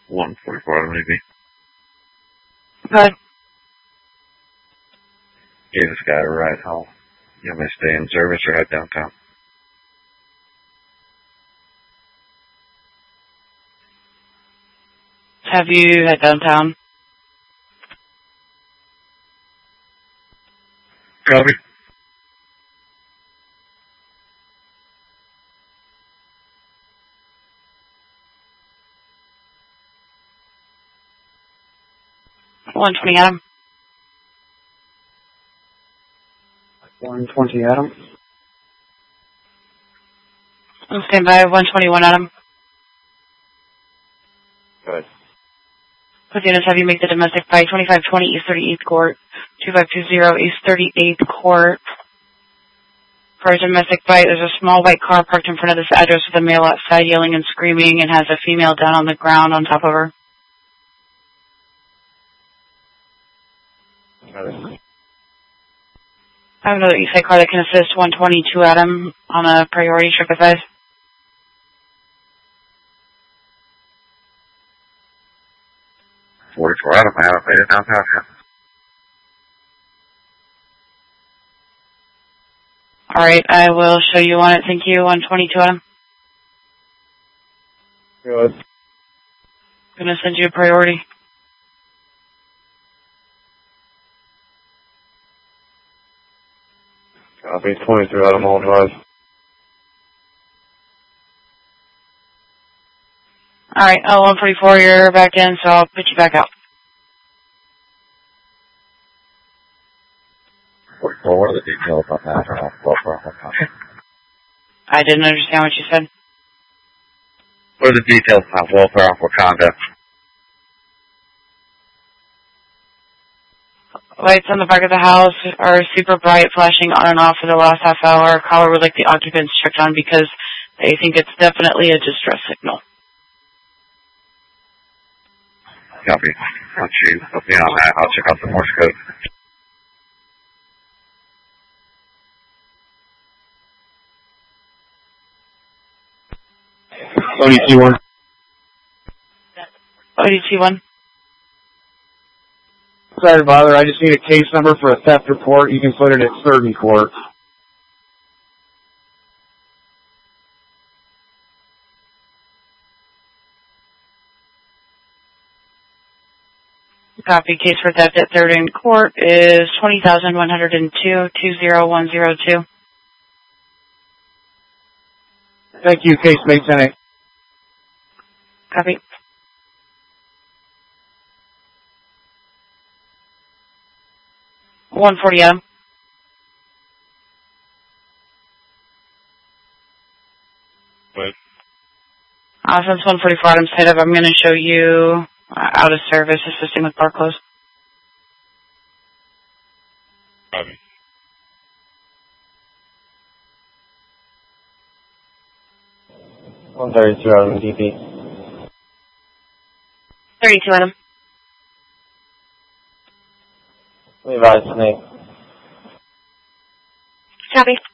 144 maybe. Good. Gave this guy a ride home. You want me to stay in service or head downtown? Have you head downtown? Copy. $120 Adam. 120 Adam. I'm standing by. 121 Adam. Good. With units, have you make the domestic by 2520 East 38th Court, 2520 East 38th Court. For a domestic bite, there's a small white car parked in front of this address with a male outside yelling and screaming and has a female down on the ground on top of her. I have another Eastside car that can assist 122 Adam on a priority trip advice. $44 Adam, I haven't made it downtown yet. Alright, I will show you on it. Thank you. 122 Adam. Good. I'm going to send you a priority. Copy. 23 Adam, all drive. Alright, 144, you're back in, so I'll put you back out. 44, what are the details on that? I didn't understand what you said. What are the details on welfare off Wakanda? Lights on the back of the house are super bright, flashing on and off for the last half hour. Caller would like the occupants checked on because they think it's definitely a distress signal. Copy. Once you put me on that, I'll check out the Morse code. ODT1. ODT1. Sorry to bother, I just need a case number for a theft report. You can put it at 3rd Court. Copy. Case for theft at 3rd and Court is 20,102-20102. Thank you, case mate 10-8. Copy. $140 Adam. What? Since 144 Adam's head up, I'm going to show you out of service assisting with bar close. Copy. $132 Adam, DP. 32 Adam. Levi's Snake. Copy.